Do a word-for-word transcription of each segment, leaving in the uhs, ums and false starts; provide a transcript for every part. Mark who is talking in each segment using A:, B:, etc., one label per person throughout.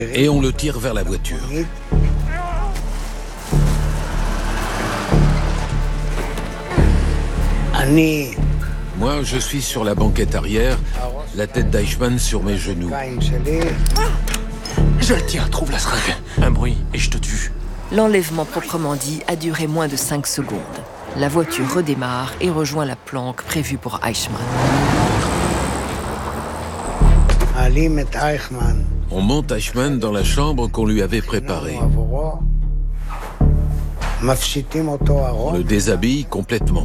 A: et on le tire vers la voiture. Moi, je suis sur la banquette arrière, la tête d'Eichmann sur mes genoux.
B: Je le tiens, trouve la seringue. Un bruit et je te tue.
C: L'enlèvement proprement dit a duré moins de cinq secondes. La voiture redémarre et rejoint la planque prévue pour Eichmann.
A: On monte Eichmann dans la chambre qu'on lui avait préparée. On le déshabille complètement.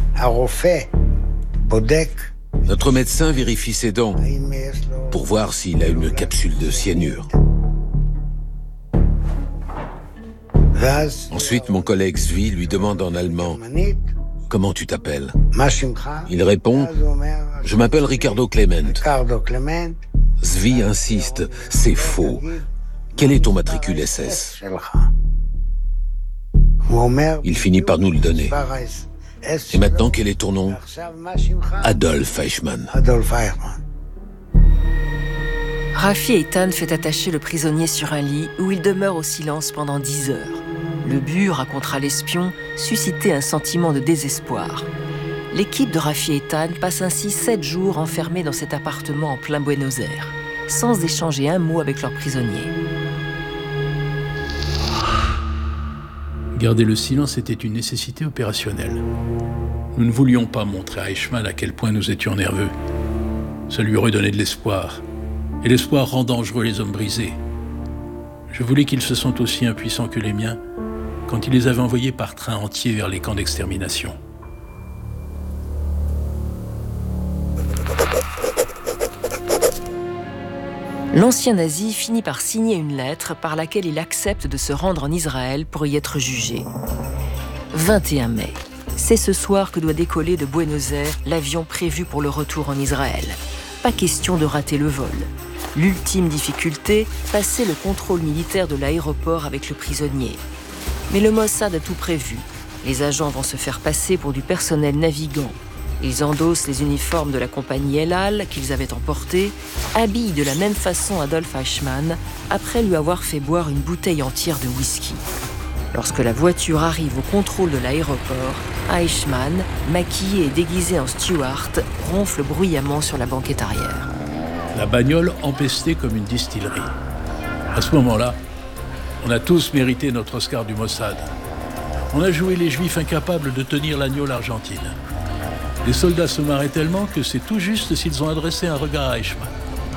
A: Notre médecin vérifie ses dents pour voir s'il a une capsule de cyanure. Ensuite, mon collègue Zvi lui demande en allemand « Comment tu t'appelles ?» Il répond « Je m'appelle Ricardo Clement. » Zvi insiste « C'est faux. Quel est ton matricule S S ?» Il finit par nous le donner. Et maintenant, quel est ton nom? Adolf Eichmann.
C: Rafi Eitan fait attacher le prisonnier sur un lit où il demeure au silence pendant dix heures. Le but, racontera l'espion, suscitait un sentiment de désespoir. L'équipe de Rafi Eitan passe ainsi sept jours enfermés dans cet appartement en plein Buenos Aires, sans échanger un mot avec leurs prisonniers.
D: Garder le silence était une nécessité opérationnelle. Nous ne voulions pas montrer à Eichmann à quel point nous étions nerveux. Ça lui redonnait de l'espoir. Et l'espoir rend dangereux les hommes brisés. Je voulais qu'ils se sentent aussi impuissants que les miens quand ils les avaient envoyés par train entier vers les camps d'extermination.
C: L'ancien nazi finit par signer une lettre par laquelle il accepte de se rendre en Israël pour y être jugé. vingt et un mai. C'est ce soir que doit décoller de Buenos Aires l'avion prévu pour le retour en Israël. Pas question de rater le vol. L'ultime difficulté, passer le contrôle militaire de l'aéroport avec le prisonnier. Mais le Mossad a tout prévu. Les agents vont se faire passer pour du personnel navigant. Ils endossent les uniformes de la compagnie El Al qu'ils avaient emportés, habillent de la même façon Adolf Eichmann, après lui avoir fait boire une bouteille entière de whisky. Lorsque la voiture arrive au contrôle de l'aéroport, Eichmann, maquillé et déguisé en steward, ronfle bruyamment sur la banquette arrière.
D: La bagnole empestait comme une distillerie. À ce moment-là, on a tous mérité notre Oscar du Mossad. On a joué les Juifs incapables de tenir l'agneau l'Argentine. Les soldats se marraient tellement que c'est tout juste s'ils ont adressé un regard à Eichmann.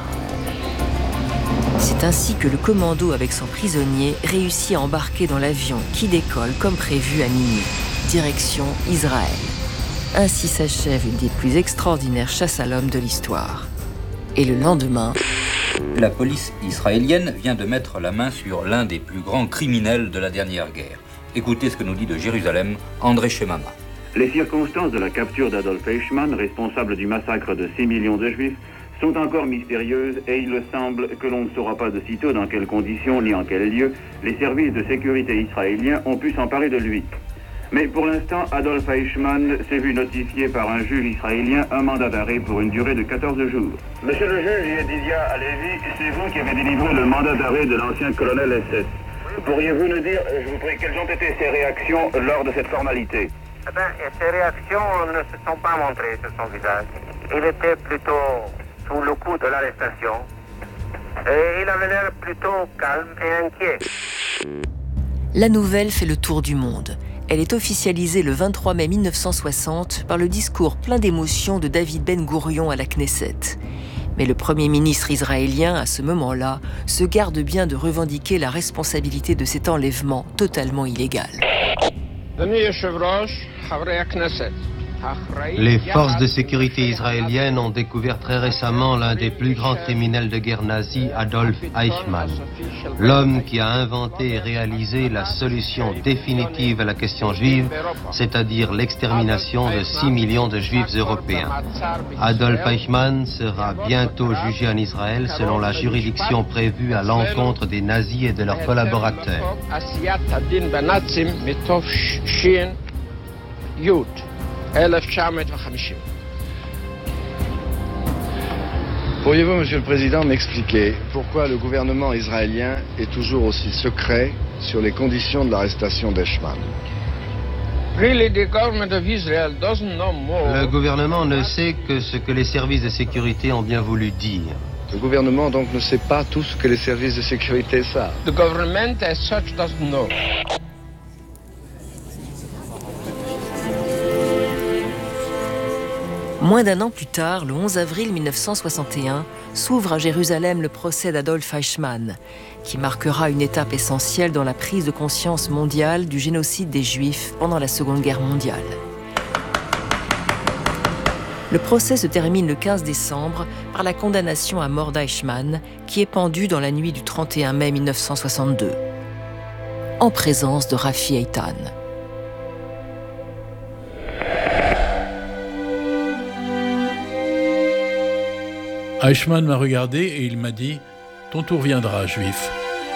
C: C'est ainsi que le commando avec son prisonnier réussit à embarquer dans l'avion qui décolle comme prévu à minuit, direction Israël. Ainsi s'achève une des plus extraordinaires chasses à l'homme de l'histoire. Et le lendemain...
E: La police israélienne vient de mettre la main sur l'un des plus grands criminels de la dernière guerre. Écoutez ce que nous dit de Jérusalem André Shemama.
F: Les circonstances de la capture d'Adolf Eichmann, responsable du massacre de six millions de Juifs, sont encore mystérieuses et il semble que l'on ne saura pas de sitôt dans quelles conditions ni en quel lieu les services de sécurité israéliens ont pu s'emparer de lui. Mais pour l'instant, Adolf Eichmann s'est vu notifier par un juge israélien un mandat d'arrêt pour une durée de quatorze jours. Monsieur le juge Yedidia Alevi, c'est vous qui avez délivré le mandat d'arrêt de l'ancien colonel S S. Pourriez-vous nous dire, je vous prie, quelles ont été ses réactions lors de cette formalité?
G: Eh ben, ses réactions ne se sont pas montrées sur son visage. Il était plutôt sous le coup de l'arrestation. Et il avait l'air plutôt calme et inquiet.
C: La nouvelle fait le tour du monde. Elle est officialisée le vingt-trois mai mille neuf cent soixante par le discours plein d'émotion de David Ben Gourion à la Knesset. Mais le Premier ministre israélien, à ce moment-là, se garde bien de revendiquer la responsabilité de cet enlèvement totalement illégal.
H: Les forces de sécurité israéliennes ont découvert très récemment l'un des plus grands criminels de guerre nazis, Adolf Eichmann. L'homme qui a inventé et réalisé la solution définitive à la question juive, c'est-à-dire l'extermination de six millions de juifs européens. Adolf Eichmann sera bientôt jugé en Israël selon la juridiction prévue à l'encontre des nazis et de leurs collaborateurs.
I: Pourriez-vous, Monsieur le Président, m'expliquer pourquoi le gouvernement israélien est toujours aussi secret sur les conditions de l'arrestation d'Eichmann?
H: Le gouvernement ne sait que ce que les services de sécurité ont bien voulu dire.
I: Le gouvernement donc ne sait pas tout ce que les services de sécurité savent.
J: The government as such doesn't know.
C: Moins d'un an plus tard, le onze avril mille neuf cent soixante et un, s'ouvre à Jérusalem le procès d'Adolf Eichmann, qui marquera une étape essentielle dans la prise de conscience mondiale du génocide des Juifs pendant la Seconde Guerre mondiale. Le procès se termine le quinze décembre par la condamnation à mort d'Eichmann, qui est pendu dans la nuit du trente et un mai mille neuf cent soixante-deux, en présence de Rafi Eitan.
D: Eichmann m'a regardé et il m'a dit « Ton tour viendra, Juif ».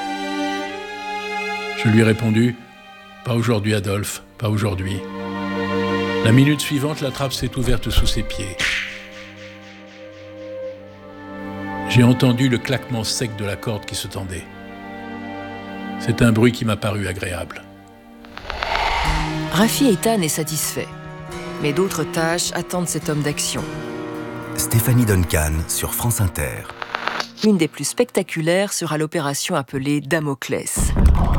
D: Je lui ai répondu « Pas aujourd'hui, Adolphe, pas aujourd'hui ». La minute suivante, la trappe s'est ouverte sous ses pieds. J'ai entendu le claquement sec de la corde qui se tendait. C'est un bruit qui m'a paru agréable.
C: Rafi Eitan est satisfait, mais d'autres tâches attendent cet homme d'action.
K: Stéphanie Duncan sur France Inter.
C: Une des plus spectaculaires sera l'opération appelée Damoclès.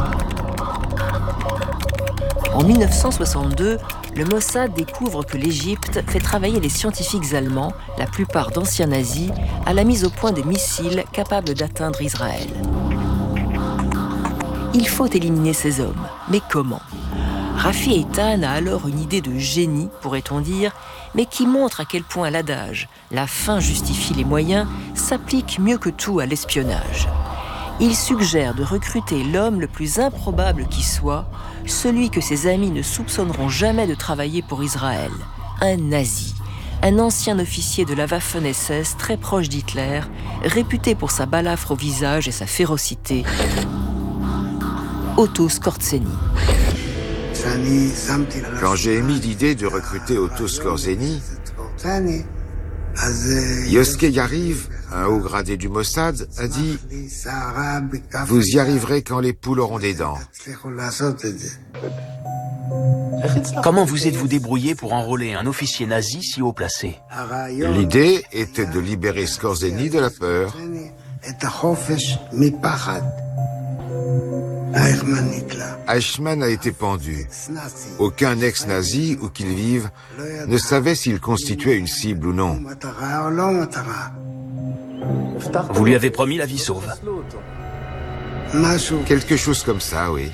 C: En mille neuf cent soixante-deux, le Mossad découvre que l'Égypte fait travailler les scientifiques allemands, la plupart d'anciens nazis, à la mise au point de missiles capables d'atteindre Israël. Il faut éliminer ces hommes, mais comment ? Rafi Eitan a alors une idée de génie, pourrait-on dire, mais qui montre à quel point l'adage « la fin justifie les moyens » s'applique mieux que tout à l'espionnage. Il suggère de recruter l'homme le plus improbable qui soit, celui que ses amis ne soupçonneront jamais de travailler pour Israël, un nazi, un ancien officier de la Waffen-S S très proche d'Hitler, réputé pour sa balafre au visage et sa férocité, Otto Skorzeny.
L: Quand j'ai émis l'idée de recruter Otto Skorzeny, Yoske Yariv, un haut gradé du Mossad, a dit « Vous y arriverez quand les poules auront des dents ».
B: Comment vous êtes-vous débrouillé pour enrôler un officier nazi si haut placé?
L: L'idée était de libérer Skorzeny de la peur. Eichmann a été pendu. Aucun ex-nazi, où qu'il vive, ne savait s'il constituait une cible ou non.
B: Vous lui avez promis la vie sauve.
L: Quelque chose comme ça, oui.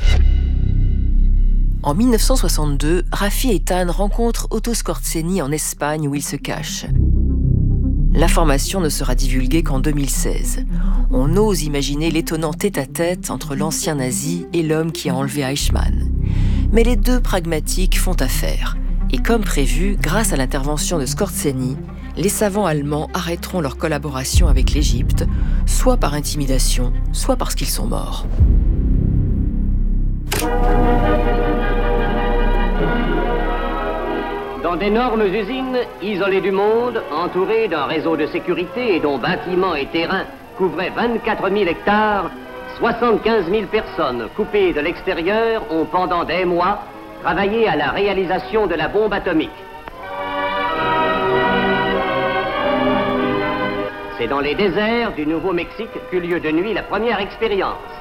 C: En mille neuf cent soixante-deux, Rafi Eitan rencontre Otto Skorzeny en Espagne où il se cache. L'information ne sera divulguée qu'en deux mille seize. On ose imaginer l'étonnant tête-à-tête entre l'ancien nazi et l'homme qui a enlevé Eichmann. Mais les deux pragmatiques font affaire. Et comme prévu, grâce à l'intervention de Skorzeny, les savants allemands arrêteront leur collaboration avec l'Égypte, soit par intimidation, soit parce qu'ils sont morts.
M: Dans d'énormes usines, isolées du monde, entourées d'un réseau de sécurité et dont bâtiments et terrains couvraient vingt-quatre mille hectares, soixante-quinze mille personnes coupées de l'extérieur ont pendant des mois travaillé à la réalisation de la bombe atomique. C'est dans les déserts du Nouveau-Mexique qu'eut lieu de nuit la première expérience.